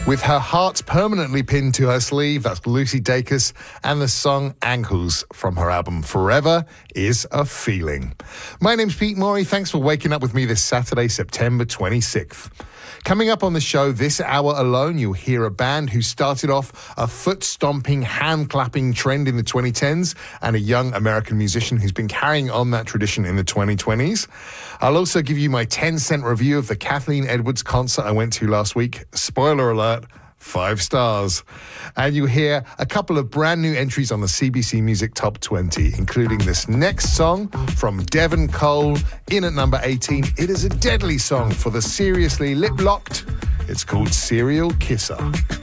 With her heart permanently pinned to her sleeve, that's Lucy Dacus, and the song Ankles from her album Forever is a Feeling. My name's Pete Morey. Thanks for waking up with me this Saturday, September 26th. Coming up on the show this hour alone, you'll hear a band who started off a foot-stomping, hand-clapping trend in the 2010s and a young American musician who's been carrying on that tradition in the 2020s. I'll also give you my 10-cent review of the Kathleen Edwards concert I went to last week. Spoiler alert, 5 stars. And you'll hear a couple of brand new entries on the CBC Music Top 20, including this next song from Devon Cole, in at number 18. It is a deadly song for the seriously lip-locked. It's called Serial Kisser.